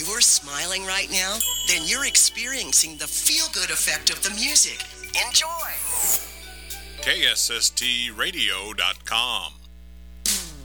you're smiling right now, then you're experiencing the feel-good effect of the music. Enjoy! KSSTradio.com